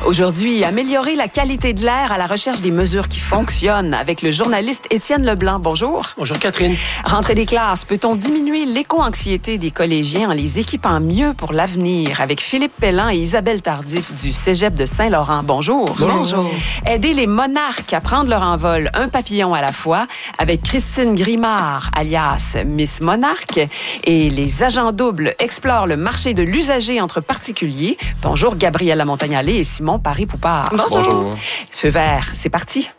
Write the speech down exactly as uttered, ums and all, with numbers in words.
Aujourd'hui, améliorer la qualité de l'air à la recherche des mesures qui fonctionnent avec le journaliste Étienne Leblanc. Bonjour. Bonjour Catherine. Rentrée des classes, peut-on diminuer l'éco-anxiété des collégiens en les équipant mieux pour l'avenir? Avec Philippe Pellan et Isabelle Tardif du Cégep de Saint-Laurent. Bonjour. Bonjour. Bonjour. Aider les monarques à prendre leur envol un papillon à la fois avec Christine Grimard, alias Miss Monarque. Et les agents doubles explorent le marché de l'usager entre particuliers. Bonjour Gabrielle Lamontagnalé et Simon Paris-Poupard. Bonjour. Feu vert, c'est parti.